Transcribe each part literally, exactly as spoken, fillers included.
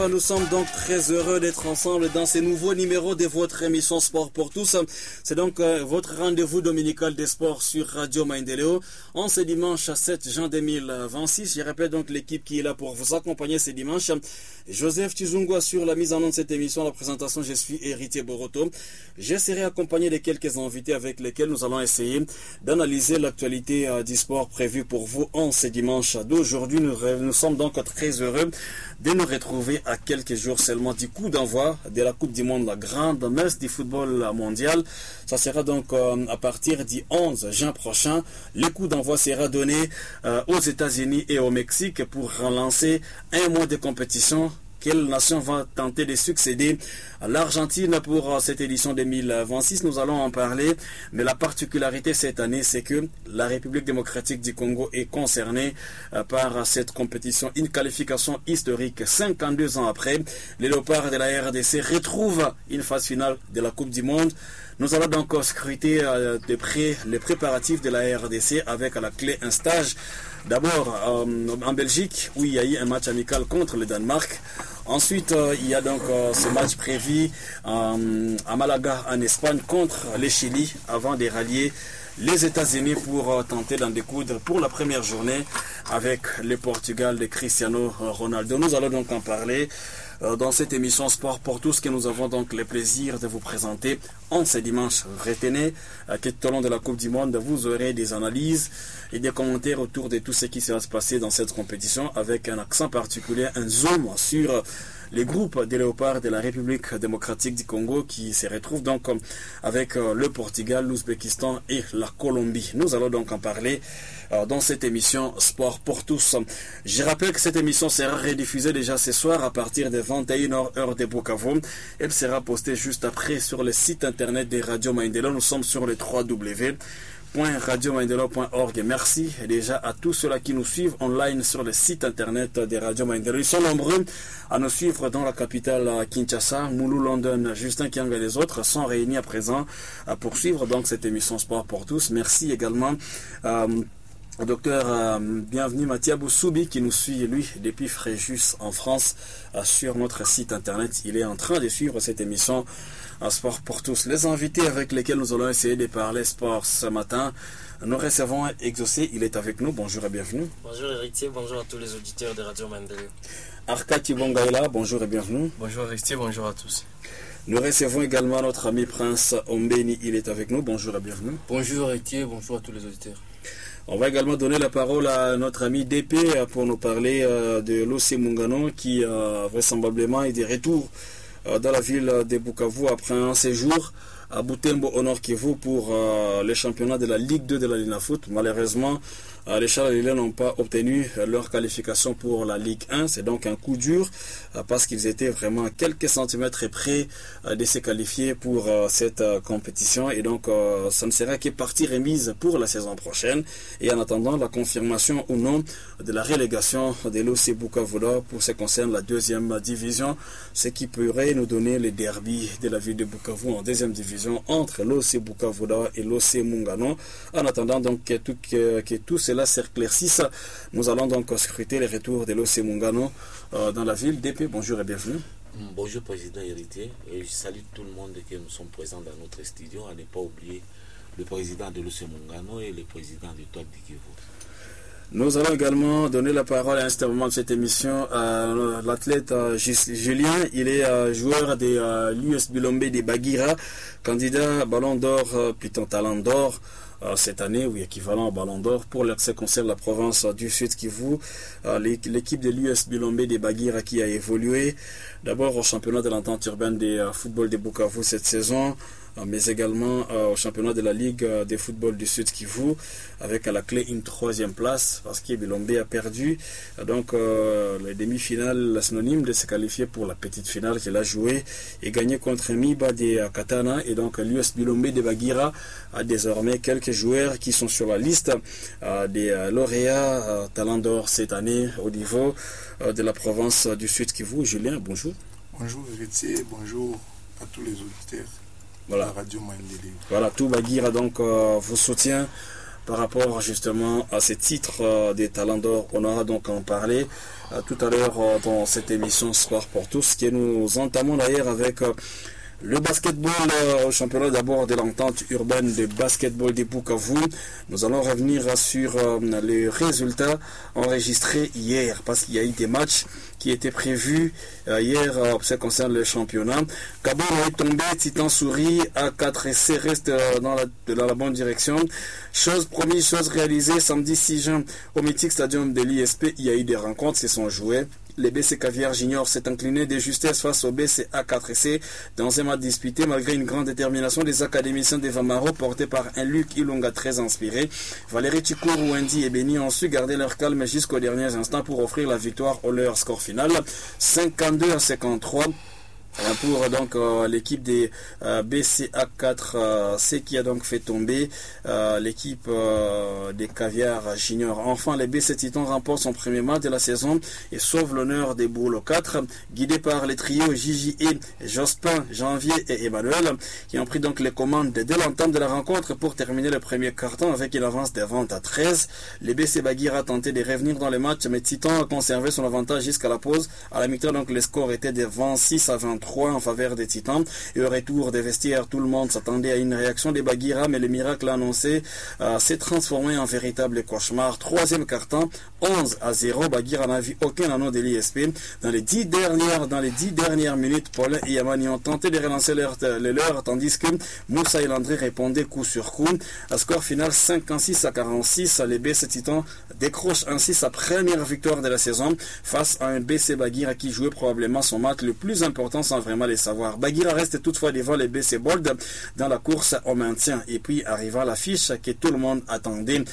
Nous sommes donc très heureux d'être ensemble dans ce nouveau numéro de votre émission Sport pour tous. C'est donc euh, votre rendez-vous dominical des sports sur Radio Maendeleo en ce dimanche sept juin deux mille vingt-six. Je rappelle donc l'équipe qui est là pour vous accompagner ce dimanche. Joseph Tizungwa sur la mise en œuvre de cette émission, la présentation, je suis Héritier Boroto. Je serai accompagné de quelques invités avec lesquels nous allons essayer d'analyser l'actualité euh, du sport prévue pour vous en ce dimanche d'aujourd'hui. Nous, nous sommes donc très heureux de nous retrouver à quelques jours seulement du coup d'envoi de la Coupe du Monde, la grande messe du football mondial. Ça sera donc euh, à partir du onze juin prochain. Le coup d'envoi sera donné euh, aux États-Unis et au Mexique pour relancer un mois de compétition. Quelle nation va tenter de succéder à l'Argentine pour cette édition deux mille vingt-six? Nous allons en parler. Mais la particularité cette année, c'est que la République démocratique du Congo est concernée par cette compétition. Une qualification historique. cinquante-deux ans après, les Léopards de la R D C retrouvent une phase finale de la Coupe du Monde. Nous allons donc scruter de près les préparatifs de la R D C avec à la clé un stage. D'abord euh, en Belgique où il y a eu un match amical contre le Danemark. Ensuite, euh, il y a donc euh, ce match prévu euh, à Malaga en Espagne contre le Chili avant de rallier les États-Unis pour euh, tenter d'en découdre pour la première journée avec le Portugal de Cristiano Ronaldo. Nous allons donc en parler euh, dans cette émission Sport pour tous que nous avons donc le plaisir de vous présenter en ce dimanche. Retenez euh, que tout au long de la Coupe du Monde, vous aurez des analyses et des commentaires autour de tout ce qui va se passer dans cette compétition avec un accent particulier, un zoom sur les groupes des Léopards de la République démocratique du Congo qui se retrouvent donc avec le Portugal, l'Ouzbékistan et la Colombie. Nous allons donc en parler dans cette émission Sport pour tous. Je rappelle que cette émission sera rediffusée déjà ce soir à partir de vingt et une heures heure de Bukavu. Elle sera postée juste après sur le site internet de Radio Maendeleo. Nous sommes sur le w w w point radio maendeleo point org. Merci déjà à tous ceux-là qui nous suivent online sur le site internet de Radio Maendeleo. Ils sont nombreux à nous suivre dans la capitale Kinshasa, Moulou, London, Justin Kiang et les autres sont réunis à présent à poursuivre donc cette émission Sport pour tous. Merci également euh, au docteur euh, bienvenue Mathia Boussoubi qui nous suit lui depuis Fréjus en France euh, sur notre site internet. Il est en train de suivre cette émission un Sport pour tous. Les invités avec lesquels nous allons essayer de parler sport ce matin, nous recevons Exaucé, il est avec nous. Bonjour et bienvenue. Bonjour Héritier, bonjour à tous les auditeurs de Radio Maendeleo. Arka Kibongaïla, bonjour et bienvenue. Bonjour Héritier, bonjour à tous. Nous recevons également notre ami Prince Ombeni, il est avec nous. Bonjour et bienvenue. Bonjour Héritier, bonjour à tous les auditeurs. On va également donner la parole à notre ami D P pour nous parler de l'O C Mungano qui euh, vraisemblablement est de retour dans la ville de Bukavu après un séjour à Butembo au Nord Kivu pour euh, les championnats de la Ligue deux de la Linafoot. Malheureusement, euh, les Charles-Lilais n'ont pas obtenu leur qualification pour la Ligue un. C'est donc un coup dur euh, parce qu'ils étaient vraiment à quelques centimètres près euh, de se qualifier pour euh, cette euh, compétition. Et donc, euh, ça ne sera que partie remise pour la saison prochaine. Et en attendant la confirmation ou non de la relégation de l'O C Bukavu pour ce qui concerne la deuxième division, ce qui pourrait nous donner les derbies de la ville de Bukavu en deuxième division entre l'O C Bukavu et l'O C Mungano. En attendant donc que tout, que, que tout cela s'éclaircisse, nous allons donc scruter les retours de l'O C Mungano euh, dans la ville. D P, bonjour et bienvenue. Bonjour Président Héritier, et je salue tout le monde qui nous sommes présents dans notre studio, à ne pas oublier le président de l'O C Mungano et le président du Top du Kivu. Nous allons également donner la parole à un moment de cette émission à l'athlète Julien. Il est joueur de l'U S Bilombe de Bagira, candidat Ballon d'Or, plutôt Talent d'Or cette année, oui, équivalent au Ballon d'Or pour l'accès concerne la province du Sud Kivu. L'équipe de l'U S Bilombe de Bagira qui a évolué d'abord au championnat de l'entente urbaine de football de Bukavu cette saison, mais également euh, au championnat de la Ligue euh, de football du Sud Kivu, avec à la clé une troisième place, parce que Bilombe a perdu. Donc, euh, les demi-finales, synonyme de se qualifier pour la petite finale qu'il a joué et gagné contre Miba de Katana. Et donc, l'U S Bilombe de Bagira a désormais quelques joueurs qui sont sur la liste euh, des euh, lauréats euh, Talent d'Or cette année au niveau euh, de la province du Sud Kivu. Julien, bonjour. Bonjour, Héritier, bonjour à tous les auditeurs. Voilà. La Radio Maendeleo. Voilà, tout Bagira donc euh, vous soutient par rapport justement à ces titres euh, des Talents d'Or. On aura donc à en parler euh, tout à l'heure euh, dans cette émission Sport pour tous, que nous entamons d'ailleurs avec euh, le basketball euh, au championnat d'abord de l'entente urbaine de basketball des Bukavu. Nous allons revenir sur euh, les résultats enregistrés hier, parce qu'il y a eu des matchs qui étaient prévus euh, hier euh, ce qui concerne le championnat. Kabono est tombé, Titan Souris à quatre essais reste euh, dans, la, dans la bonne direction. Chose promise, chose réalisée, samedi six juin au mythique stadium de l'I S P, il y a eu des rencontres qui sont jouées. Les B C Caviar Junior s'est incliné de justesse face au B C A quatre essais dans un match disputé malgré une grande détermination des académiciens de Vamaro portés par un Luc Ilunga très inspiré. Valérie Chikourou, Wendy et Beni ont su garder leur calme jusqu'aux derniers instants pour offrir la victoire au leur score final cinquante-deux à cinquante-trois. Pour donc euh, l'équipe des euh, B C A quatre C euh, qui a donc fait tomber euh, l'équipe euh, des Caviar Junior. Enfin, les B C Titans remportent son premier match de la saison et sauvent l'honneur des Boules quatre, guidés par les trios Gigi et Jospin, Janvier et Emmanuel, qui ont pris donc les commandes dès l'entame de la rencontre pour terminer le premier carton avec une avance de vingt à treize. Les B C Baguira a tenté de revenir dans le match, mais Titan a conservé son avantage jusqu'à la pause. À la mi-temps, donc le score était de vingt-six à vingt-trois en faveur des Titans. Et au retour des vestiaires, tout le monde s'attendait à une réaction des Baguira, mais le miracle annoncé euh, s'est transformé en véritable cauchemar. Troisième carton, onze à zéro. Baguira n'a vu aucun anneau de l'I S P. Dans les dix dernières, dans les dix dernières minutes, Paulin et Yamani ont tenté de relancer leur, le leur, tandis que Moussa et Landry répondaient coup sur coup. À score final cinquante-six à quarante-six, les B C Titans décrochent ainsi sa première victoire de la saison face à un B C Baguira qui jouait probablement son match le plus important sans vraiment les savoir. Baguira reste toutefois devant les B C Bold dans la course au maintien. Et puis arriva l'affiche que tout le monde attendait.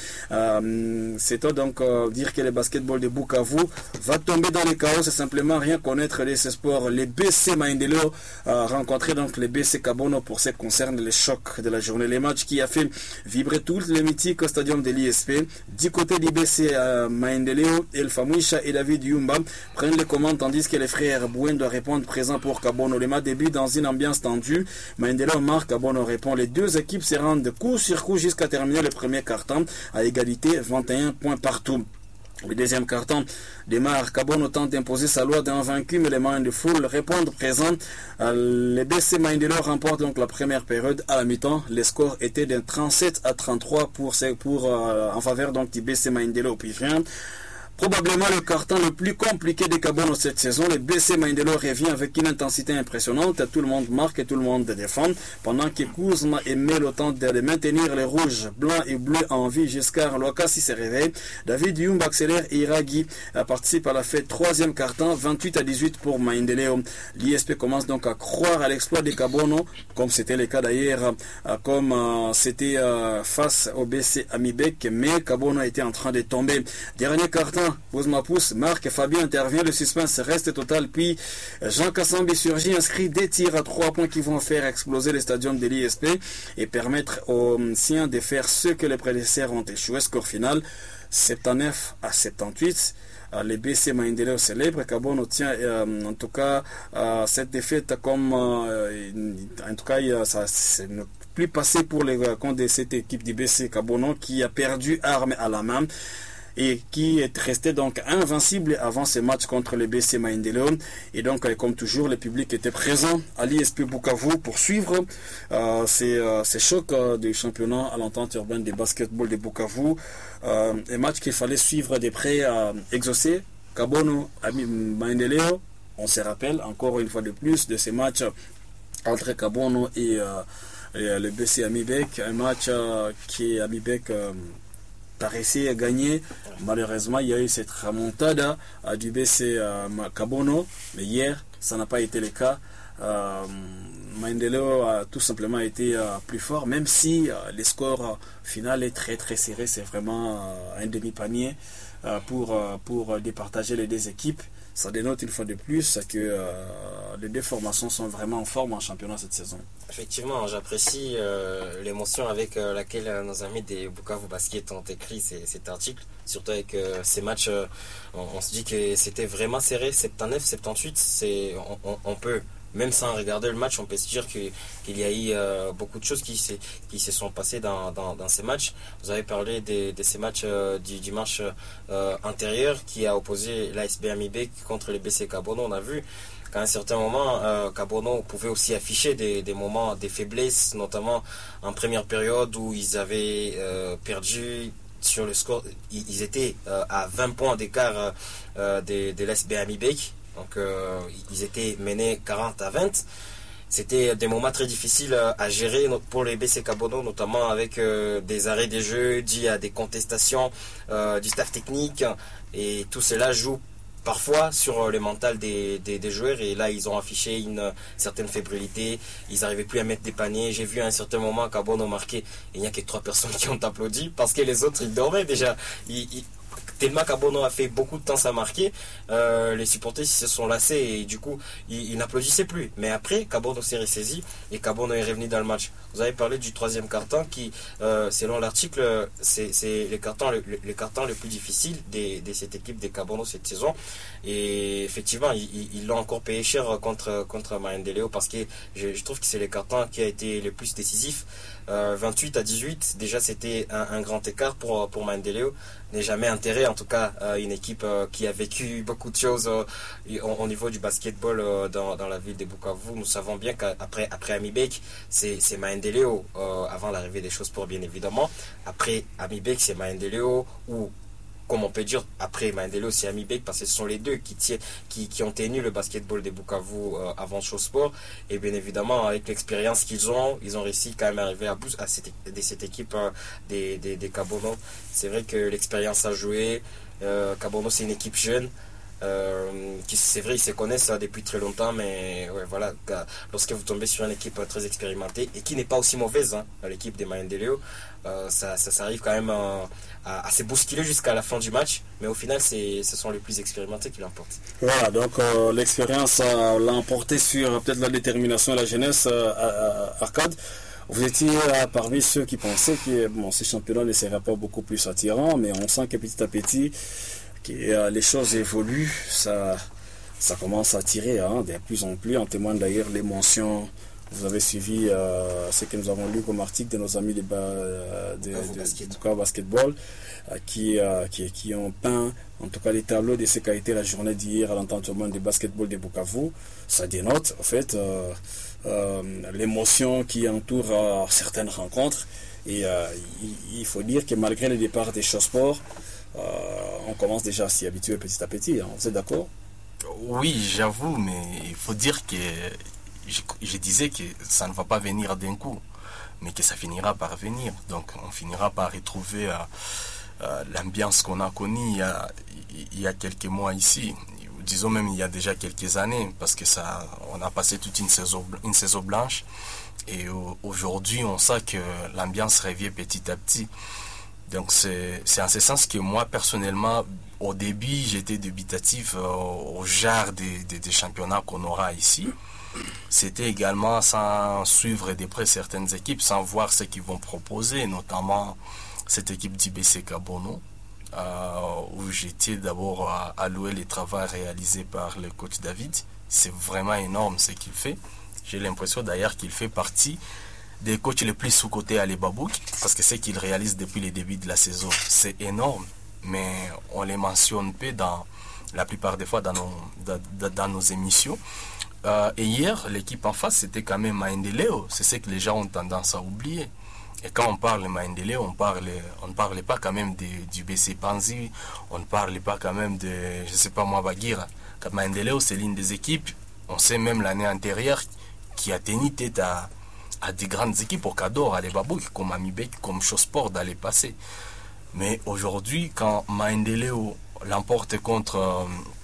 Euh, C'est donc euh, dire que le basketball de Bukavu va tomber dans les chaos. C'est simplement rien connaître de ce sport. Les B C Maendeleo euh, rencontraient donc les B C Kabono pour ce qui concerne les chocs de la journée. Les matchs qui a fait vibrer tout le mythique stadium de l'I S P. Du côté du B C euh, Maendeleo, El Famouisha et David Yumba prennent les commandes tandis que les frères Bouen doivent répondre présents pour Kabono. Les matchs débutent dans une ambiance tendue. Maendeleo marque, Kabono répond. Les deux équipes se rendent coup sur coup jusqu'à terminer le premier quart-temps à égalité, vingt et un points partout. Le deuxième carton démarre. Kabono tente d'imposer sa loi d'un vaincu, mais les mains de foule répondent présents. Euh, les B C Maendeleo remportent donc la première période à la mi-temps. Les scores étaient de trente-sept à trente-trois pour, pour, euh, en faveur donc du B C Maendeleo. Puis rien. Probablement le carton le plus compliqué des Kabono cette saison. Le B C Maendeleo revient avec une intensité impressionnante. Tout le monde marque et tout le monde défend. Pendant que Kuzma et Melo tentent de maintenir les rouges, blancs et bleus en vie jusqu'à Lokasi se réveille. David Yumba accélère et Iragi participe à la fête. Troisième carton, vingt-huit à dix-huit pour Maendeleo. L'I S P commence donc à croire à l'exploit des Kabono, comme c'était le cas d'ailleurs, comme euh, c'était euh, face au B C Amibek, mais Kabono était en train de tomber. Dernier carton, Bouzma pousse, Marc et Fabien intervient, le suspense reste total, puis Jean Kassambi surgit, inscrit des tirs à trois points qui vont faire exploser le stadium de l'I S P et permettre aux siens de faire ce que les prédécesseurs ont échoué. Score final soixante-dix-neuf à soixante-dix. Les B C Maendeleo célèbre. Kabono tient euh, en tout cas euh, cette défaite comme euh, en tout cas ça c'est plus passé pour les comptes de cette équipe du B C Kabono qui a perdu arme à la main et qui est resté donc invincible avant ce match contre le B C Maendeleo. Et donc, comme toujours, le public était présent à l'I S P Bukavu pour suivre euh, ces, euh, ces chocs euh, du championnat à l'entente urbaine de basketball de Bukavu. Euh, un match qu'il fallait suivre de près à exaucer. Kabono, Maendeleo, on se rappelle encore une fois de plus de ces matchs entre Kabono et, euh, et le B C Amibek. Un match euh, qui est Amibek... Euh, paraissait gagner. Malheureusement, il y a eu cette remontada euh, du B C euh, Kabono, mais hier, ça n'a pas été le cas. Euh, Maendeleo a tout simplement été euh, plus fort, même si euh, le score euh, final est très très serré. C'est vraiment euh, un demi-panier euh, pour, euh, pour départager les deux équipes. Ça dénote une fois de plus que euh, les deux formations sont vraiment en forme en championnat cette saison. Effectivement, j'apprécie euh, l'émotion avec euh, laquelle euh, nos amis des Bukavu Basket ont écrit ces, cet article. Surtout avec euh, ces matchs, euh, on, on se dit que c'était vraiment serré. soixante-dix-neuf soixante-dix-huit, c'est, on, on, on peut même sans regarder le match, on peut se dire que, qu'il y a eu euh, beaucoup de choses qui, s'est, qui se sont passées dans, dans, dans ces matchs. Vous avez parlé de, de ces matchs euh, du dimanche euh, antérieur qui a opposé l'A S B Amibek contre le B C Kabono. On a vu qu'à un certain moment, euh, Kabono pouvait aussi afficher des, des moments, des faiblesses, notamment en première période où ils avaient euh, perdu sur le score. Ils étaient euh, à vingt points d'écart euh, de, de l'A S B Amibek. Donc euh, ils étaient menés quarante à vingt. C'était des moments très difficiles à gérer pour les B C Kabono, notamment avec euh, des arrêts des jeux dus à des contestations euh, du staff technique. Et tout cela joue parfois sur le mental des, des, des joueurs. Et là, ils ont affiché une certaine fébrilité. Ils n'arrivaient plus à mettre des paniers. J'ai vu à un certain moment Kabono marquer. Il n'y a que trois personnes qui ont applaudi parce que les autres, ils dormaient déjà. Ils, ils, Tellement Kabono a fait beaucoup de temps à marquer, euh, les supporters se sont lassés et du coup ils, ils n'applaudissaient plus. Mais après, Kabono s'est ressaisi et Kabono est revenu dans le match. Vous avez parlé du troisième carton qui, euh, selon l'article, c'est, c'est les cartons le, le, les cartons les plus difficiles de, de cette équipe des Kabono cette saison. Et effectivement, ils, ils l'ont encore payé cher contre, contre Maendeleo parce que je, je trouve que c'est les cartons qui a été le plus décisif. Euh, vingt-huit à dix-huit, déjà c'était un, un grand écart pour, pour Maendeleo. N'est jamais enterré, en tout cas, euh, une équipe euh, qui a vécu beaucoup de choses euh, au, au niveau du basketball euh, dans, dans la ville de Bukavu. Nous savons bien qu'après après Amibek, c'est, c'est Maendeleo, euh, avant l'arrivée des choses pour bien évidemment. Après Amibek, c'est Maendeleo, ou comme on peut dire, après Maendeleo, c'est Amibek, parce que ce sont les deux qui, tiennent, qui, qui ont tenu le basketball de Bukavu euh, avant Shosport. Et bien évidemment, avec l'expérience qu'ils ont, ils ont réussi quand même à arriver à bout à cette, de cette équipe euh, des, des, des Kabono. C'est vrai que l'expérience a joué. Euh, Kabono, c'est une équipe jeune. Euh, qui, c'est vrai, ils se connaissent depuis très longtemps, mais ouais, voilà, lorsque vous tombez sur une équipe très expérimentée et qui n'est pas aussi mauvaise, hein, l'équipe des Maendeleo, euh, ça, ça, ça arrive quand même à, à, à se bousculer jusqu'à la fin du match, mais au final, c'est, ce sont les plus expérimentés qui l'emportent. Voilà, donc euh, l'expérience euh, l'a emporté sur peut-être la détermination et la jeunesse. euh, à, à Arcade, vous étiez euh, parmi ceux qui pensaient que bon, ces championnats ne seraient pas beaucoup plus attirants, mais on sent que petit à petit, que euh, les choses évoluent, ça, ça commence à tirer hein, de plus en plus. En témoigne d'ailleurs les mentions. Vous avez suivi euh, ce que nous avons lu comme article de nos amis de, euh, de, de, basket. de, de Basketball euh, qui, euh, qui, qui ont peint en tout cas les tableaux de ce qu'a été la journée d'hier à l'entendement de basketball de Bukavu. Ça dénote en fait euh, euh, l'émotion qui entoure euh, certaines rencontres. Et euh, il, il faut dire que malgré le départ des Shosport, euh, on commence déjà à s'y habituer petit à petit. Hein. Vous êtes d'accord? Oui, j'avoue, mais il faut dire que je, je disais que ça ne va pas venir d'un coup, mais que ça finira par venir. Donc on finira par retrouver euh, euh, l'ambiance qu'on a connue il y a, il y a quelques mois ici. Disons même il y a déjà quelques années, parce que ça, on a passé toute une saison, une saison blanche. Et aujourd'hui, on sent que l'ambiance revient petit à petit. Donc c'est, c'est en ce sens que moi, personnellement, au début, j'étais dubitatif euh, au genre des, des, des championnats qu'on aura ici. C'était également sans suivre de près certaines équipes, sans voir ce qu'ils vont proposer, notamment cette équipe d'I B C Kabono, euh, où j'étais d'abord à, à louer les travaux réalisés par le coach David. C'est vraiment énorme ce qu'il fait. J'ai l'impression d'ailleurs qu'il fait partie des coachs les plus sous-cotés à l'Ebabouk, parce que ce qu'il réalise depuis le début de la saison, c'est énorme, mais on les mentionne peu dans la plupart des fois dans nos, dans, dans nos émissions. Euh, et hier, l'équipe en face, c'était quand même Maendeleo. C'est ce que les gens ont tendance à oublier. Et quand on parle de Maendeleo, on parle, on ne parle pas quand même de, du B C Panzi, on ne parle pas quand même de, je ne sais pas moi, Bagira. Maendeleo, c'est l'une des équipes, on sait même l'année antérieure, qui a tenu tête à, à des grandes équipes au Cador, à l'Ebabouk, comme Amibek, comme Shosport dans les passés. Mais aujourd'hui, quand Maendeleo l'emporte contre, euh,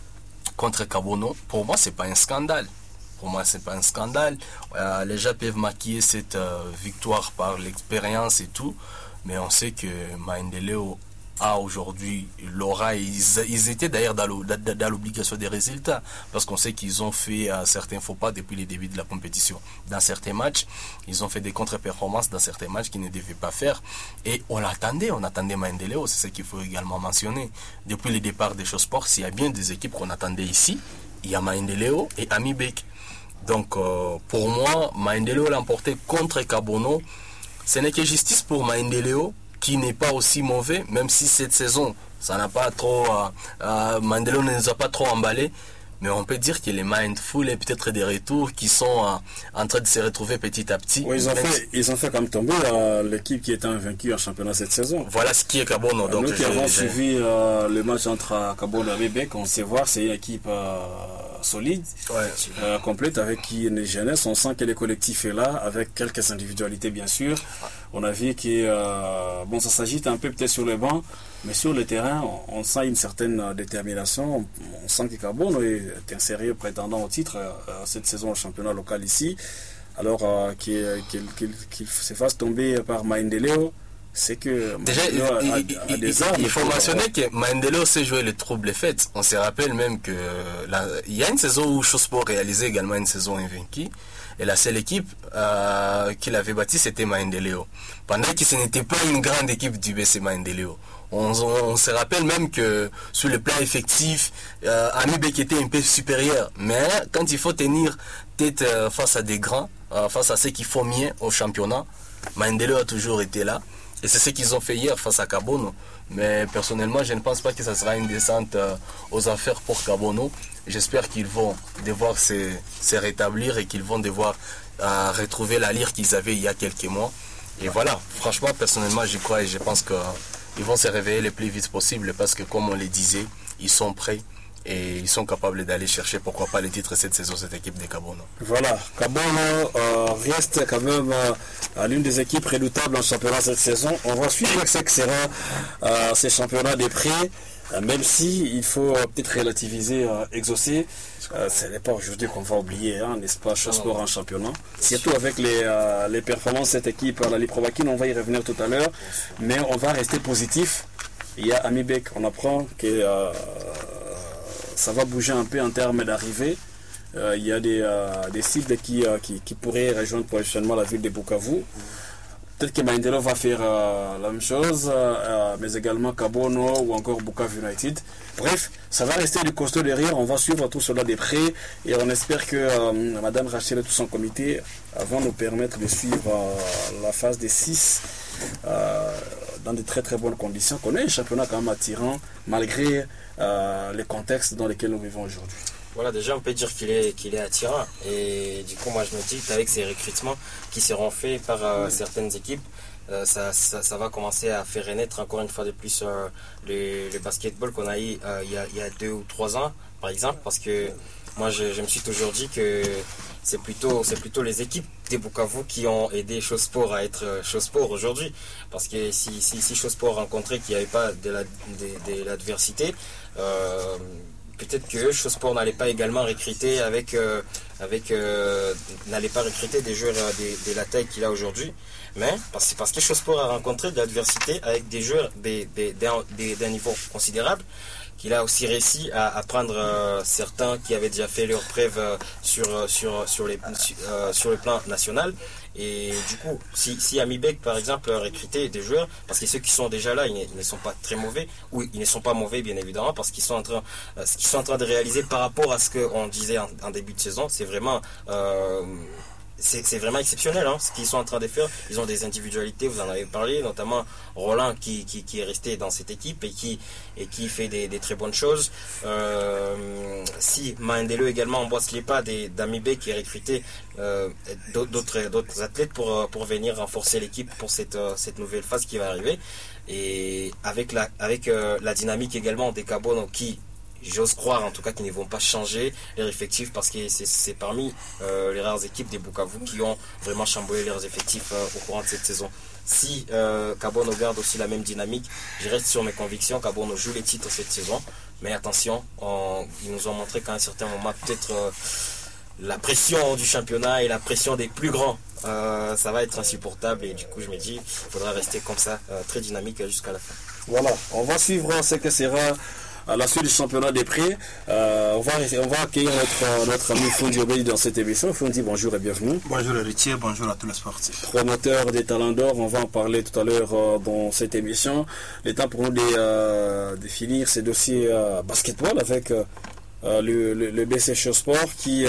contre Kabono, pour moi, c'est pas un scandale. Pour moi, c'est pas un scandale. Euh, les gens peuvent maquiller cette euh, victoire par l'expérience et tout, mais on sait que Maendeleo a aujourd'hui l'aura. Ils, ils étaient d'ailleurs dans l'obligation des résultats, parce qu'on sait qu'ils ont fait euh, certains faux pas depuis le début de la compétition. Dans certains matchs, ils ont fait des contre-performances dans certains matchs qu'ils ne devaient pas faire. Et on l'attendait, on attendait Maendeleo, c'est ce qu'il faut également mentionner. Depuis le départ des Shosport, s'il y a bien des équipes qu'on attendait ici, il y a Maendeleo et Amibek. Donc euh, pour moi, Maendeleo l'a emporté contre Kabono. Ce n'est que justice pour Maendeleo, qui n'est pas aussi mauvais, même si cette saison, ça n'a pas trop... Euh, euh, Maendeleo ne nous a pas trop emballé. Mais on peut dire que les Mindful et peut-être des retours qui sont euh, en train de se retrouver petit à petit. Oui, ils, ont fait, ils ont fait comme tomber euh, l'équipe qui était invaincue en championnat cette saison. Voilà ce qui est Kabono. Donc nous qui avons suivi euh, le match entre Kabono et Amibek, on sait voir, c'est une équipe euh, solide, ouais. euh, complète, avec qui une jeunesse. On sent que le collectif est là, avec quelques individualités bien sûr. On a vu que euh, bon, ça s'agite un peu peut-être sur le banc. Mais sur le terrain, on, on sent une certaine détermination. On, on sent que Kabono est un sérieux prétendant au titre euh, cette saison au championnat local ici. Alors euh, qu'il, qu'il, qu'il, qu'il se fasse tomber par Maendeleo, c'est que déjà il, a, il, a, il, a des armes. Il faut mentionner que Maendeleo sait jouer les troubles faites. On se rappelle même que la, il y a une saison où Chosport réalisait également une saison invaincue. Et la seule équipe euh, qu'il avait bâtie, c'était Maendeleo. Pendant que ce n'était pas une grande équipe du B C Maendeleo. On, on, on se rappelle même que sur le plan effectif, euh, Amibek était un peu supérieur. Mais quand il faut tenir tête euh, face à des grands, euh, face à ceux qui font mieux au championnat, Maendeleo a toujours été là. Et c'est ce qu'ils ont fait hier face à Kabono. Mais personnellement, je ne pense pas que ça sera une descente euh, aux affaires pour Kabono. J'espère qu'ils vont devoir se, se rétablir et qu'ils vont devoir euh, retrouver la lyre qu'ils avaient il y a quelques mois. Et voilà, franchement, personnellement, j'y crois et je pense qu'ils vont se réveiller le plus vite possible parce que, comme on le disait, ils sont prêts et ils sont capables d'aller chercher, pourquoi pas, les titres cette saison, cette équipe de Kabono. Voilà, Kabono euh, reste quand même euh, l'une des équipes redoutables en championnat cette saison. On va suivre ce que sera euh, ces championnats des prix. Euh, même si il faut euh, peut-être relativiser, euh, exaucer, euh, ce n'est pas aujourd'hui qu'on va oublier, hein, n'est-ce pas, Chosport en championnat. Surtout avec les, euh, les performances de cette équipe à la Liprovaquine, on va y revenir tout à l'heure, mais on va rester positif. Il y a Amibek, on apprend que euh, ça va bouger un peu en termes d'arrivée. Euh, il y a des, euh, des cibles qui, euh, qui, qui pourraient rejoindre prochainement la ville de Bukavu. Peut-être que Maendeleo va faire euh, la même chose, euh, mais également Kabono ou encore Bukavu United. Bref, ça va rester du costaud derrière. On va suivre tout cela de près et on espère que euh, Madame Rachel et tout son comité euh, vont nous permettre de suivre euh, la phase des six euh, dans de très très bonnes conditions. On a un championnat quand même attirant malgré euh, les contextes dans lesquels nous vivons aujourd'hui. Voilà, déjà on peut dire qu'il est, qu'il est attirant. Et du coup, moi je me dis qu'avec ces recrutements qui seront faits par euh, certaines équipes, euh, ça, ça, ça va commencer à faire renaître encore une fois de plus euh, le, le basketball qu'on a eu euh, il, y a, il y a deux ou trois ans, par exemple. Parce que moi je, je me suis toujours dit que c'est plutôt, c'est plutôt les équipes des Bukavu qui ont aidé Chosport à être Chosport aujourd'hui. Parce que si, si, si Chosport rencontrait qu'il n'y avait pas de, la, de, de l'adversité, euh, peut-être que Chosport n'allait pas également recruter avec, euh, avec euh, n'allait pas recruter des joueurs euh, de, de la taille qu'il a aujourd'hui. Mais parce, parce que Chosport a rencontré de l'adversité avec des joueurs de, de, de, d'un niveau considérable, qu'il a aussi réussi à, à prendre euh, certains qui avaient déjà fait leurs preuves euh, sur, sur, sur, les, sur, euh, sur le plan national. Et du coup, si, si Amibek, par exemple, recrutait des joueurs, parce que ceux qui sont déjà là, ils ne, ils ne sont pas très mauvais, ou ils ne sont pas mauvais, bien évidemment, parce qu'ils sont en train, euh, ce qu'ils sont en train de réaliser par rapport à ce qu'on disait en, en début de saison, c'est vraiment... Euh, C'est, c'est vraiment exceptionnel hein, ce qu'ils sont en train de faire. Ils ont des individualités, vous en avez parlé, notamment Roland qui, qui, qui est resté dans cette équipe et qui, et qui fait des, des très bonnes choses. Euh, si Maendeleo également emboîte les pas d'Amibek qui est recruté euh, d'autres, d'autres athlètes pour, pour venir renforcer l'équipe pour cette, cette nouvelle phase qui va arriver. Et avec la, avec, euh, la dynamique également des Kabono qui... J'ose croire en tout cas qu'ils ne vont pas changer leur effectif parce que c'est, c'est parmi euh, les rares équipes des Bukavu qui ont vraiment chamboulé leurs effectifs euh, au courant de cette saison. Si euh, Kabono garde aussi la même dynamique, je reste sur mes convictions. Kabono joue les titres cette saison, mais attention, on, ils nous ont montré qu'à un certain moment, peut-être euh, la pression du championnat et la pression des plus grands, euh, ça va être insupportable. Et du coup, je me dis, il faudra rester comme ça, euh, très dynamique jusqu'à la fin. Voilà, on va suivre ce que sera à la suite du championnat des prix. Euh, on, va, on va accueillir notre, notre ami Fundi Obedi dans cette émission. Fundi, bonjour et bienvenue. Bonjour héritier, bonjour à tous les sportifs. Promoteur des Talents d'Or, on va en parler tout à l'heure euh, dans cette émission. Le temps pour nous de, euh, de finir ces dossiers euh, basketball avec euh, le, le, le B C Chosport qui euh,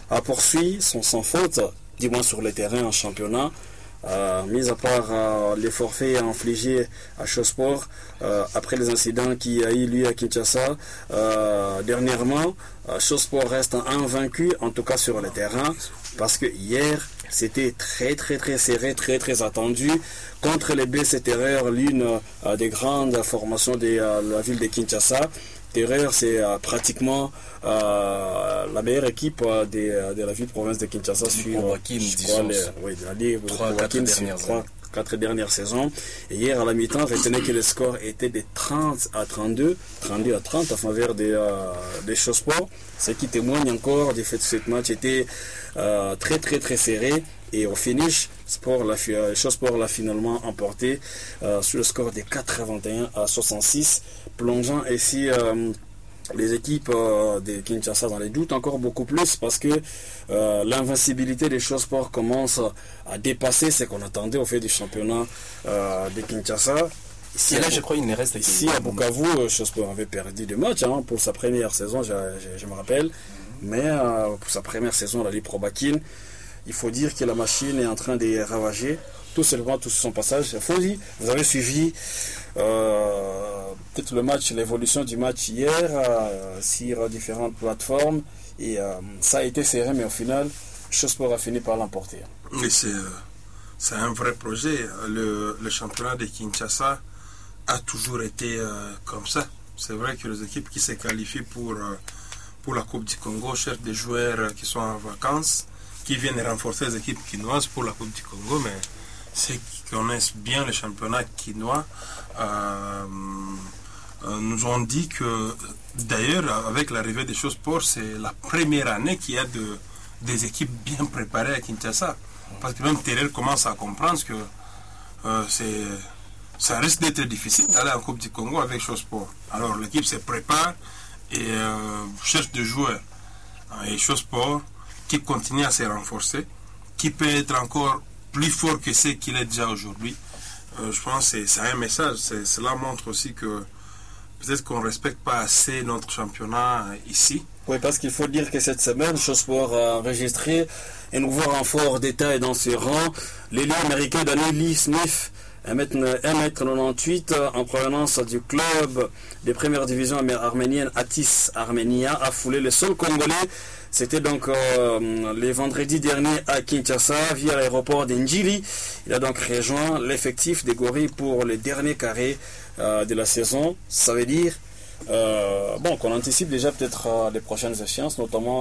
a poursuivi son sans faute, du moins sur le terrain en championnat. Euh, mis à part euh, les forfaits infligés à Chosport euh, après les incidents qui a eu lieu à Kinshasa euh, dernièrement, euh, Chosport reste invaincu, en tout cas sur le terrain, parce que hier c'était très très très serré, très très attendu contre les B C Terreur, l'une euh, des grandes formations de euh, la ville de Kinshasa. Terreur, c'est euh, pratiquement euh, la meilleure équipe euh, de, euh, de la ville-province de Kinshasa sur euh, oui, de la Ligue trois quatre dernières, quatre dernières saisons. Et hier, à la mi-temps, retenez que le score était de trente à trente-deux, trente-deux à trente en faveur des, euh, des Chosport, ce qui témoigne encore du fait que ce match était euh, très très très serré. Et au finish, Sport la, Chosport l'a finalement emporté euh, sur le score de quatre-vingt-un à soixante-six, plongeant ainsi euh, les équipes euh, de Kinshasa dans les doutes encore beaucoup plus, parce que euh, l'invincibilité des Chosport commence à dépasser ce qu'on attendait au fait du championnat euh, de Kinshasa. Ici, et là, je crois qu'il ne reste ici à Bukavu, Chosport avait perdu deux matchs hein, pour sa première saison, je, je, je me rappelle, mais euh, pour sa première saison à la Ligue Pro Bakin. Il faut dire que la machine est en train de ravager tout simplement tout son passage. Il faut dire, vous avez suivi euh, peut-être le match, l'évolution du match hier euh, sur différentes plateformes et euh, ça a été serré, mais au final, Chosport a fini par l'emporter. Mais c'est, euh, c'est un vrai projet. Le, le championnat de Kinshasa a toujours été euh, comme ça. C'est vrai que les équipes qui se qualifient pour, euh, pour la Coupe du Congo cherchent des joueurs qui sont en vacances, qui viennent renforcer les équipes quinoises pour la Coupe du Congo, mais ceux qui connaissent bien le championnat quinois euh, euh, nous ont dit que, d'ailleurs, avec l'arrivée des Chosport, c'est la première année qu'il y a de, des équipes bien préparées à Kinshasa. Parce que même Terreur commence à comprendre que euh, c'est, ça risque d'être difficile d'aller en Coupe du Congo avec Chosport. Alors l'équipe se prépare et euh, cherche des joueurs. Et Chosport, qui continue à se renforcer, qui peut être encore plus fort que ce qu'il est déjà aujourd'hui. Euh, je pense que c'est un message. Cela montre aussi que peut-être qu'on ne respecte pas assez notre championnat ici. Oui, parce qu'il faut dire que cette semaine, Chosport a enregistré un nouveau renfort d'état dans ses rangs. L'ailier américain Daniel Lee Smith, un mètre quatre-vingt-dix-huit en provenance du club des premières divisions arméniennes Atis Armenia, a foulé le sol congolais. C'était donc euh, le vendredi dernier à Kinshasa via l'aéroport d'Njili. Il a donc rejoint l'effectif des Gorilles pour le dernier carré euh, de la saison. Ça veut dire euh, bon, qu'on anticipe déjà peut-être euh, les prochaines échéances, notamment